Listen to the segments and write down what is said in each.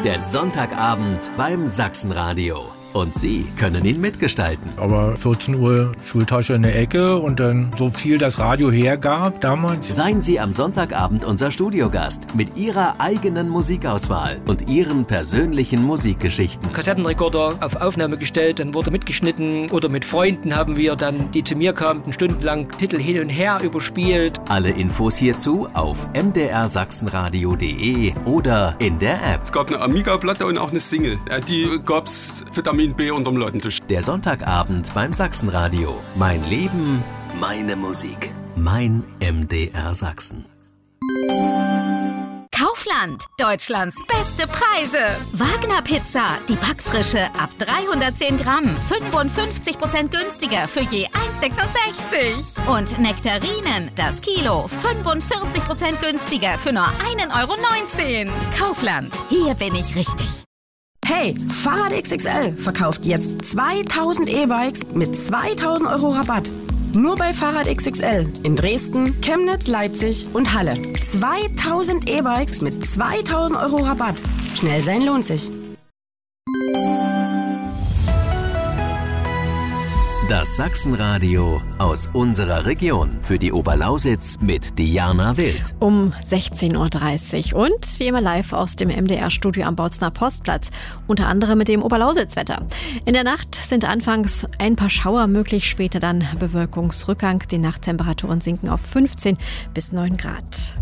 Der Sonntagabend beim Sachsenradio. Und Sie können ihn mitgestalten. Aber 14 Uhr Schultasche in der Ecke und dann so viel das Radio hergab damals. Seien Sie am Sonntagabend unser Studiogast mit Ihrer eigenen Musikauswahl und Ihren persönlichen Musikgeschichten. Kassettenrekorder auf Aufnahme gestellt, dann wurde mitgeschnitten oder mit Freunden haben wir dann, die zu mir kamen, stundenlang Titel hin und her überspielt. Alle Infos hierzu auf mdrsachsenradio.de oder in der App. Es gab eine Amiga-Platte und auch eine Single. Die gab's Vitamin B unterm Ladentisch. Der Sonntagabend beim Sachsenradio. Mein Leben, meine Musik. Mein MDR Sachsen. Kaufland, Deutschlands beste Preise. Wagner Pizza, die Backfrische ab 310 Gramm, 55% günstiger für je 1,66. Und Nektarinen, das Kilo, 45% günstiger für nur 1,19 €. Kaufland, hier bin ich richtig. Hey, Fahrrad XXL verkauft jetzt 2000 E-Bikes mit 2000 € Rabatt. Nur bei Fahrrad XXL in Dresden, Chemnitz, Leipzig und Halle. 2000 E-Bikes mit 2000 € Rabatt. Schnell sein lohnt sich. Das Sachsenradio aus unserer Region für die Oberlausitz mit Diana Wild. Um 16:30 Uhr und wie immer live aus dem MDR-Studio am Bautzner Postplatz, unter anderem mit dem Oberlausitz-Wetter. In der Nacht sind anfangs ein paar Schauer möglich, später dann Bewölkungsrückgang. Die Nachttemperaturen sinken auf 15 bis 9 Grad.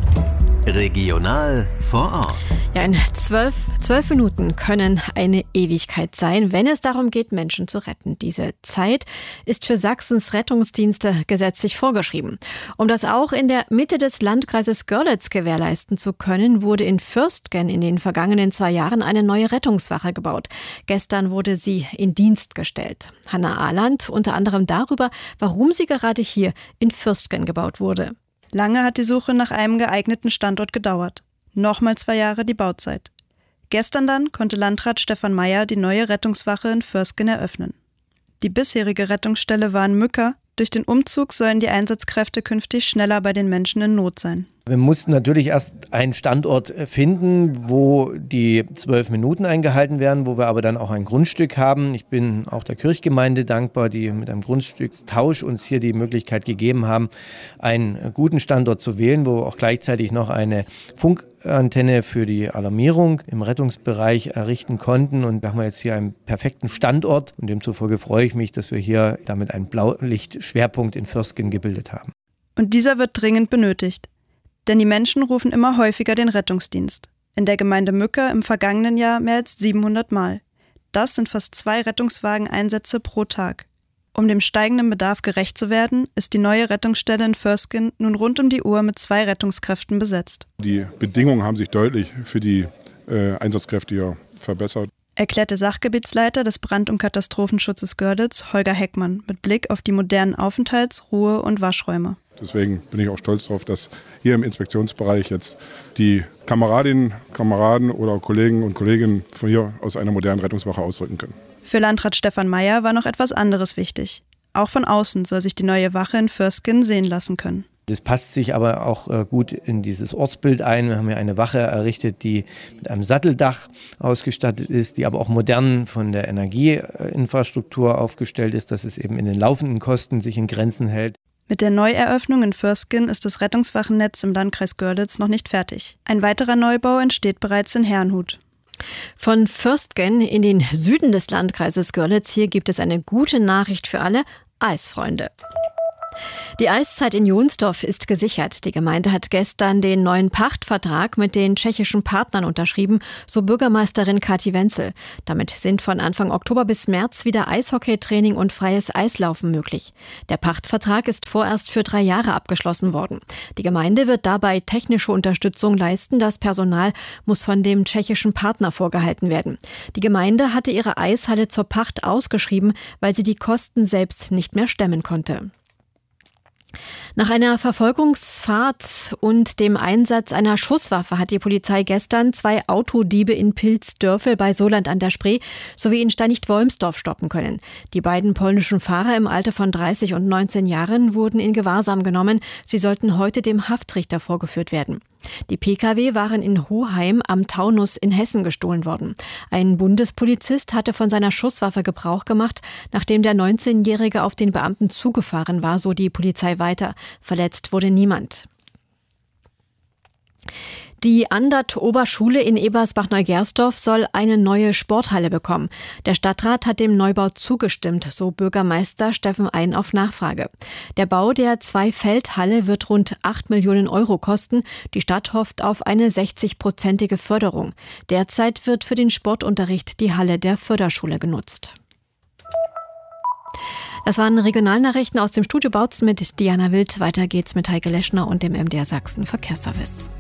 Regional vor Ort. Ja, in 12 Minuten können eine Ewigkeit sein, wenn es darum geht, Menschen zu retten. Diese Zeit ist für Sachsens Rettungsdienste gesetzlich vorgeschrieben. Um das auch in der Mitte des Landkreises Görlitz gewährleisten zu können, wurde in Fürstgen in den vergangenen 2 Jahren eine neue Rettungswache gebaut. Gestern wurde sie in Dienst gestellt. Hanna Ahland unter anderem darüber, warum sie gerade hier in Fürstgen gebaut wurde. Lange hat die Suche nach einem geeigneten Standort gedauert. Nochmal 2 Jahre die Bauzeit. Gestern dann konnte Landrat Stefan Meyer die neue Rettungswache in Fürstgen eröffnen. Die bisherige Rettungsstelle war in Mücker. Durch den Umzug sollen die Einsatzkräfte künftig schneller bei den Menschen in Not sein. Wir mussten natürlich erst einen Standort finden, wo die 12 Minuten eingehalten werden, wo wir aber dann auch ein Grundstück haben. Ich bin auch der Kirchgemeinde dankbar, die mit einem Grundstückstausch uns hier die Möglichkeit gegeben haben, einen guten Standort zu wählen, wo wir auch gleichzeitig noch eine Funkantenne für die Alarmierung im Rettungsbereich errichten konnten. Und da haben wir jetzt hier einen perfekten Standort und demzufolge freue ich mich, dass wir hier damit einen Blaulichtschwerpunkt in Fürstgen gebildet haben. Und dieser wird dringend benötigt. Denn die Menschen rufen immer häufiger den Rettungsdienst. In der Gemeinde Mücker im vergangenen Jahr mehr als 700 Mal. Das sind fast 2 Rettungswageneinsätze pro Tag. Um dem steigenden Bedarf gerecht zu werden, ist die neue Rettungsstelle in Fürstgen nun rund um die Uhr mit 2 Rettungskräften besetzt. Die Bedingungen haben sich deutlich für die Einsatzkräfte hier verbessert. Erklärte Sachgebietsleiter des Brand- und Katastrophenschutzes Görlitz, Holger Heckmann, mit Blick auf die modernen Aufenthalts-, Ruhe- und Waschräume. Deswegen bin ich auch stolz darauf, dass hier im Inspektionsbereich jetzt die Kameradinnen, Kameraden oder Kollegen und Kolleginnen von hier aus einer modernen Rettungswache ausrücken können. Für Landrat Stefan Meyer war noch etwas anderes wichtig. Auch von außen soll sich die neue Wache in Fürstgen sehen lassen können. Das passt sich aber auch gut in dieses Ortsbild ein. Wir haben hier eine Wache errichtet, die mit einem Satteldach ausgestattet ist, die aber auch modern von der Energieinfrastruktur aufgestellt ist, dass es eben in den laufenden Kosten sich in Grenzen hält. Mit der Neueröffnung in Fürstgen ist das Rettungswachennetz im Landkreis Görlitz noch nicht fertig. Ein weiterer Neubau entsteht bereits in Herrnhut. Von Fürstgen in den Süden des Landkreises Görlitz, hier gibt es eine gute Nachricht für alle Eisfreunde. Die Eiszeit in Jonsdorf ist gesichert. Die Gemeinde hat gestern den neuen Pachtvertrag mit den tschechischen Partnern unterschrieben, so Bürgermeisterin Kathi Wenzel. Damit sind von Anfang Oktober bis März wieder Eishockeytraining und freies Eislaufen möglich. Der Pachtvertrag ist vorerst für 3 Jahre abgeschlossen worden. Die Gemeinde wird dabei technische Unterstützung leisten. Das Personal muss von dem tschechischen Partner vorgehalten werden. Die Gemeinde hatte ihre Eishalle zur Pacht ausgeschrieben, weil sie die Kosten selbst nicht mehr stemmen konnte. Nach einer Verfolgungsfahrt und dem Einsatz einer Schusswaffe hat die Polizei gestern 2 Autodiebe in Pilz-Dörfel bei Soland an der Spree sowie in Steinicht-Wolmsdorf stoppen können. Die beiden polnischen Fahrer im Alter von 30 und 19 Jahren wurden in Gewahrsam genommen. Sie sollten heute dem Haftrichter vorgeführt werden. Die Pkw waren in Hoheim am Taunus in Hessen gestohlen worden. Ein Bundespolizist hatte von seiner Schusswaffe Gebrauch gemacht, nachdem der 19-Jährige auf den Beamten zugefahren war, so die Polizei weiter. Verletzt wurde niemand. Die Andert-Oberschule in Ebersbach-Neugersdorf soll eine neue Sporthalle bekommen. Der Stadtrat hat dem Neubau zugestimmt, so Bürgermeister Steffen Ein auf Nachfrage. Der Bau der Zweifeldhalle wird rund 8 Millionen Euro kosten. Die Stadt hofft auf eine 60-prozentige Förderung. Derzeit wird für den Sportunterricht die Halle der Förderschule genutzt. Das waren Regionalnachrichten aus dem Studio Bautzen mit Diana Wild. Weiter geht's mit Heike Leschner und dem MDR Sachsen Verkehrsservice.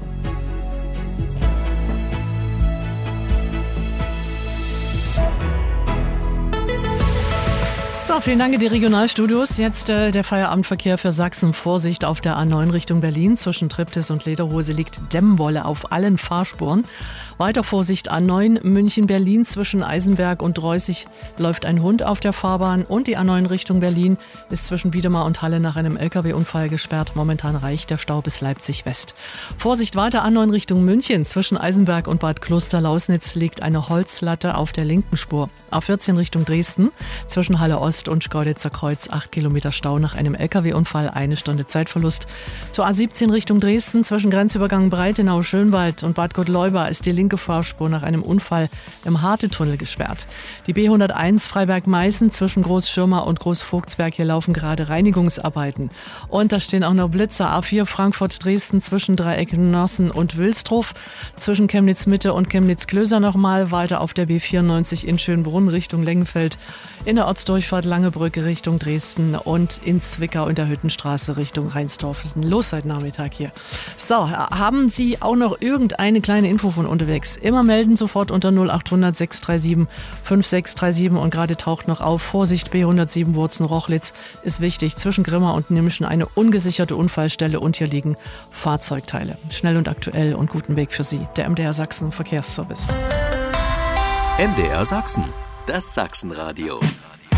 So, vielen Dank in die Regionalstudios. Jetzt der Feierabendverkehr für Sachsen. Vorsicht auf der A9 Richtung Berlin. Zwischen Triptis und Lederhose liegt Dämmwolle auf allen Fahrspuren. Weiter Vorsicht A9 München-Berlin. Zwischen Eisenberg und Dreußig läuft ein Hund auf der Fahrbahn. Und die A9 Richtung Berlin ist zwischen Wiedemar und Halle nach einem LKW-Unfall gesperrt. Momentan reicht der Stau bis Leipzig West. Vorsicht weiter A9 Richtung München. Zwischen Eisenberg und Bad Kloster-Lausnitz liegt eine Holzlatte auf der linken Spur. A14 Richtung Dresden. Zwischen Halle Ost und Schkeuditzer Kreuz 8 Kilometer Stau nach einem LKW-Unfall, 1 Stunde Zeitverlust. Zur A17 Richtung Dresden zwischen Grenzübergang Breitenau-Schönwald und Bad Gottleuba ist die linke Fahrspur nach einem Unfall im Harte-Tunnel gesperrt. Die B101 Freiberg-Meißen zwischen Großschirmer und Großvogtsberg, hier laufen gerade Reinigungsarbeiten. Und da stehen auch noch Blitzer. A4 Frankfurt-Dresden zwischen Dreieck Nossen und Wilstrow, zwischen Chemnitz-Mitte und Chemnitz-Klöser nochmal, weiter auf der B94 in Schönbrunn Richtung Lengenfeld, in der Ortsdurchfahrt Langebrücke Richtung Dresden und in Zwickau in der Hüttenstraße Richtung Rheinsdorf. Es ist los seit Nachmittag hier. So, haben Sie auch noch irgendeine kleine Info von unterwegs? Immer melden, sofort unter 0800 637 5637 und gerade taucht noch auf, Vorsicht B107 Wurzen-Rochlitz ist wichtig. Zwischen Grimma und Nimschen eine ungesicherte Unfallstelle und hier liegen Fahrzeugteile. Schnell und aktuell und guten Weg für Sie. Der MDR Sachsen Verkehrsservice. MDR Sachsen, das Sachsenradio.